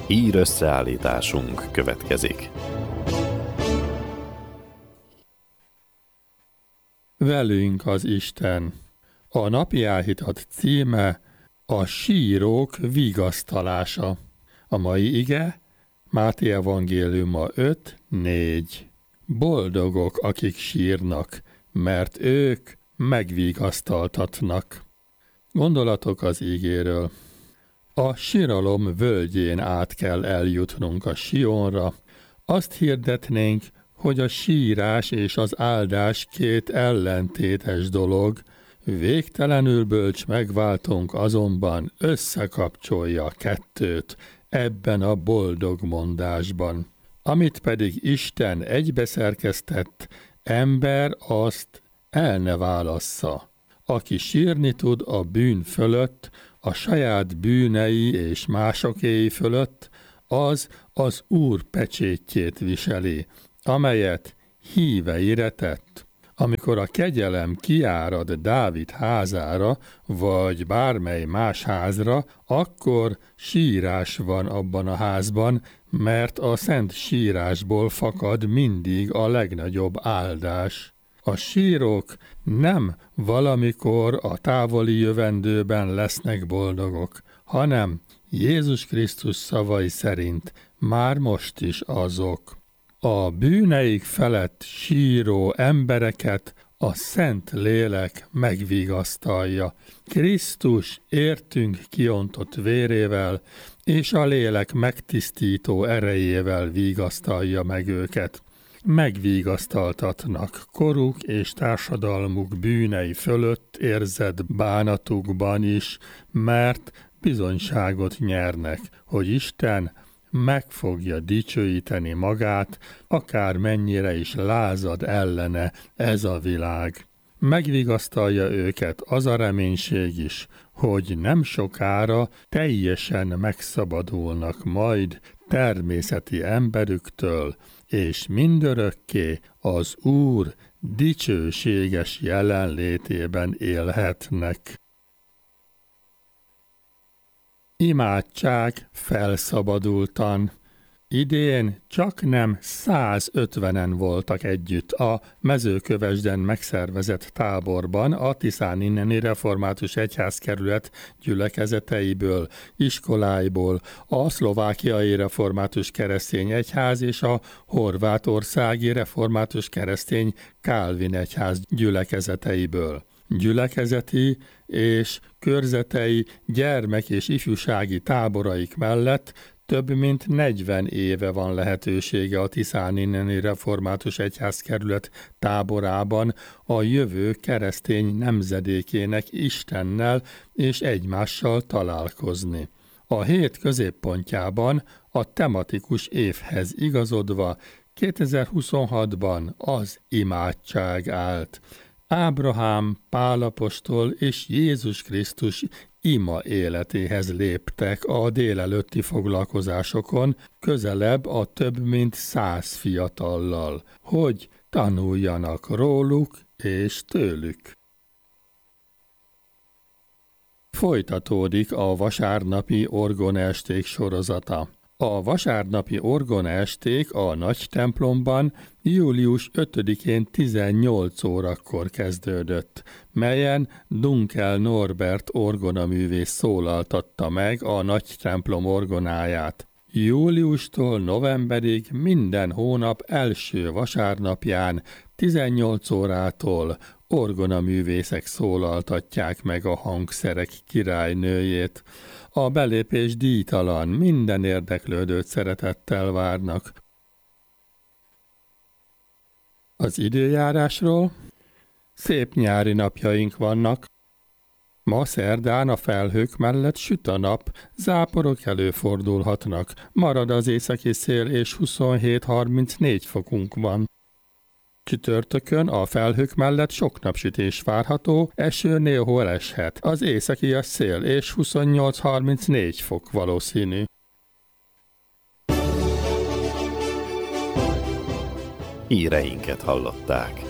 Hír összeállításunk következik. Velünk az Isten. A napi áhítat címe a sírók vigasztalása. A mai ige Máté evangéliuma 5:4. Boldogok, akik sírnak, mert ők megvigasztaltatnak. Gondolatok az igéről. A síralom völgyén át kell eljutnunk a Sionra. Azt hirdetnénk, hogy a sírás és az áldás két ellentétes dolog, végtelenül bölcs megváltónk azonban összekapcsolja a kettőt ebben a boldog mondásban. Amit pedig Isten egybeszerkesztett, ember azt el ne válassza. Aki sírni tud a bűn fölött, a saját bűnei és másokéi fölött, az Úr pecsétjét viseli, amelyet híveire tett. Amikor a kegyelem kiárad Dávid házára, vagy bármely más házra, akkor sírás van abban a házban, mert a szent sírásból fakad mindig a legnagyobb áldás. A sírók nem valamikor a távoli jövendőben lesznek boldogok, hanem Jézus Krisztus szavai szerint már most is azok. A bűneik felett síró embereket a Szent Lélek megvigasztalja. Krisztus értünk kiontott vérével és a Lélek megtisztító erejével vigasztalja meg őket. Megvigasztaltatnak koruk és társadalmuk bűnei fölött érzett bánatukban is, mert bizonyságot nyernek, hogy Isten meg fogja dicsőíteni magát, akár mennyire is lázad ellene ez a világ. Megvigasztalja őket az a reménység is, hogy nem sokára teljesen megszabadulnak majd természeti emberüktől, és mindörökké az Úr dicsőséges jelenlétében élhetnek. Imádság felszabadultan. Idén csaknem 150-en voltak együtt a Mezőkövesden megszervezett táborban a Tiszáninneni Református Egyházkerület gyülekezeteiből, iskoláiból, a Szlovákiai Református Keresztény Egyház és a Horvátországi Református Keresztény Kálvin Egyház gyülekezeteiből. Gyülekezeti és körzetei gyermek- és ifjúsági táboraik mellett több mint 40 éve van lehetősége a Tiszáninneni Református Egyházkerület táborában a jövő keresztény nemzedékének Istennel és egymással találkozni. A hét középpontjában a tematikus évhez igazodva 2026-ban az imádság állt. Ábrahám, Pál apostol és Jézus Krisztus ima életéhez léptek a délelőtti foglalkozásokon, közelebb a több mint 100 fiatallal, hogy tanuljanak róluk és tőlük. Folytatódik a vasárnapi orgonaesték sorozata. A vasárnapi orgonaesték a nagy templomban július 5-én 18 órakor kezdődött, melyen Dunkel Norbert orgonaművész szólaltatta meg a nagy templom orgonáját. Júliustól novemberig minden hónap első vasárnapján 18 órától orgonaművészek szólaltatják meg a hangszerek királynőjét. A belépés díjtalan, minden érdeklődőt szeretettel várnak. Az időjárásról: szép nyári napjaink vannak. Ma szerdán a felhők mellett süt a nap, záporok előfordulhatnak, marad az északi szél és 27-34 fokunk van. Csütörtökön a felhők mellett sok napsütés várható, eső néhol eshet, az északias szél és 28-34 fok valószínű. Híreinket hallották.